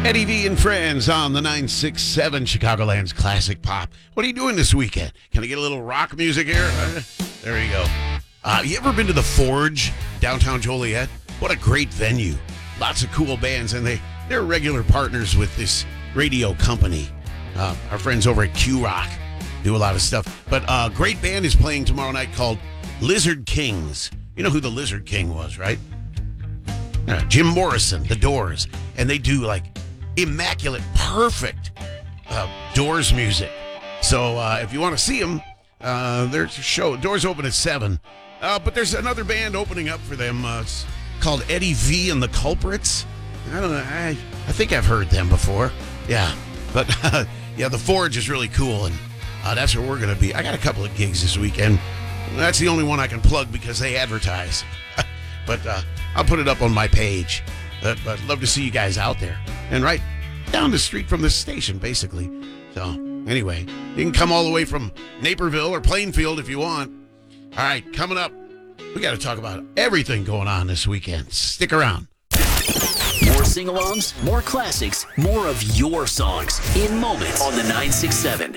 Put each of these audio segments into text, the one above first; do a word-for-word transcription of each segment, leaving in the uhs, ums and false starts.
Eddie V and Friends on the nine six seven Chicagoland's Classic Pop. What are you doing this weekend? Can I get a little rock music here? Uh, there you go. Uh, you ever been to the Forge, downtown Joliet? What a great venue. Lots of cool bands, and they, they're regular partners with this radio company. Uh, our friends over at Q-Rock do a lot of stuff. But a great band is playing tomorrow night called Lizard Kings. You know who the Lizard King was, right? Uh, Jim Morrison, The Doors. And they do, like, immaculate, perfect uh, Doors music. So uh, if you want to see them, uh, there's a show. Doors open at seven. Uh, but there's another band opening up for them. Uh, it's called Eddie V and the Culprits. I don't know. I, I think I've heard them before. Yeah. But, uh, yeah, the Forge is really cool, and uh, that's where we're going to be. I got a couple of gigs this weekend. That's the only one I can plug because they advertise. But uh, I'll put it up on my page. But, but I'd love to see you guys out there. And right down the street from this station, basically. So, anyway, you can come all the way from Naperville or Plainfield if you want. All right, coming up, we got to talk about everything going on this weekend. Stick around. More sing-alongs, more classics, more of your songs in moments on the nine six seven.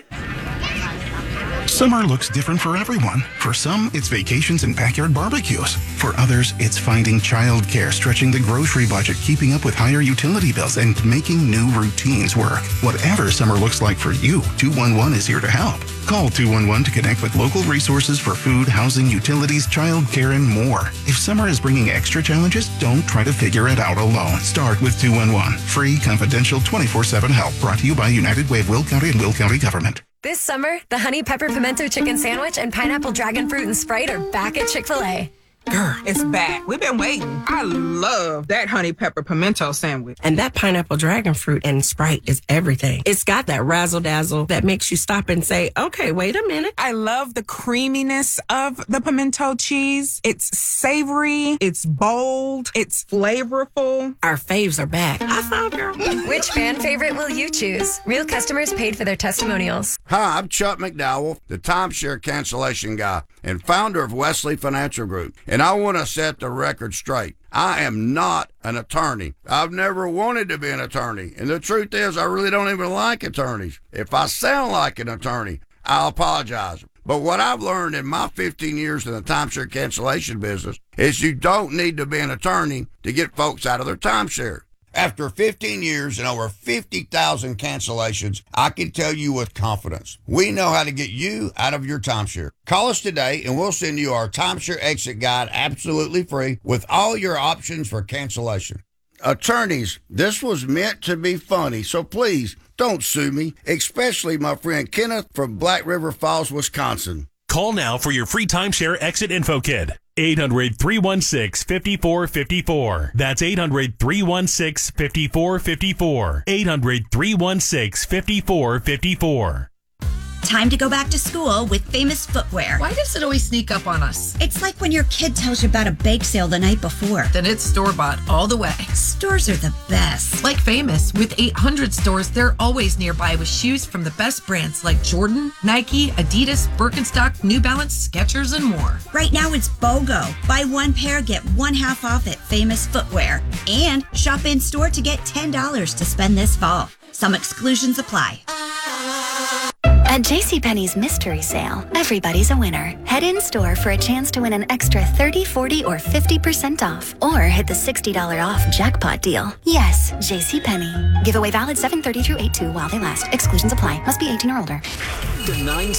Summer looks different for everyone. For some, it's vacations and backyard barbecues. For others, it's finding childcare, stretching the grocery budget, keeping up with higher utility bills, and making new routines work. Whatever summer looks like for you, two one one is here to help. Call two one one to connect with local resources for food, housing, utilities, childcare, and more. If summer is bringing extra challenges, don't try to figure it out alone. Start with two one one. Free, confidential, twenty-four seven help. Brought to you by United Way of Will County and Will County Government. This summer, the Honey Pepper Pimento Chicken Sandwich and Pineapple Dragon Fruit and Sprite are back at Chick-fil-A. Girl, it's back. We've been waiting. I love that honey pepper pimento sandwich. And that pineapple dragon fruit and Sprite is everything. It's got that razzle dazzle that makes you stop and say, okay, wait a minute. I love the creaminess of the pimento cheese. It's savory. It's bold. It's flavorful. Our faves are back. I found her. Which fan favorite will you choose? Real customers paid for their testimonials. Hi, I'm Chuck McDowell, the timeshare cancellation guy and founder of Wesley Financial Group. And I want to set the record straight. I am not an attorney. I've never wanted to be an attorney. And the truth is, I really don't even like attorneys. If I sound like an attorney, I'll apologize. But what I've learned in my fifteen years in the timeshare cancellation business is you don't need to be an attorney to get folks out of their timeshare. After fifteen years and over fifty thousand cancellations, I can tell you with confidence, we know how to get you out of your timeshare. Call us today and we'll send you our timeshare exit guide absolutely free with all your options for cancellation. Attorneys, this was meant to be funny, so please don't sue me, especially my friend Kenneth from Black River Falls, Wisconsin. Call now for your free timeshare exit info kit. eight hundred, three one six, five four five four. That's eight hundred, three one six, five four five four. eight hundred, three one six, five four five four. Time to go back to school with Famous Footwear. Why does it always sneak up on us? It's like when your kid tells you about a bake sale the night before. Then it's store-bought all the way. Stores are the best. Like Famous, with eight hundred stores, they're always nearby with shoes from the best brands like Jordan, Nike, Adidas, Birkenstock, New Balance, Skechers, and more. Right now it's BOGO. Buy one pair, get one half off at Famous Footwear. And shop in-store to get ten dollars to spend this fall. Some exclusions apply. At JCPenney's Mystery Sale, everybody's a winner. Head in-store for a chance to win an extra thirty, forty, or fifty percent off. Or hit the sixty dollars off jackpot deal. Yes, JCPenney. Giveaway valid seven thirty through eight two while they last. Exclusions apply. Must be eighteen or older. The nine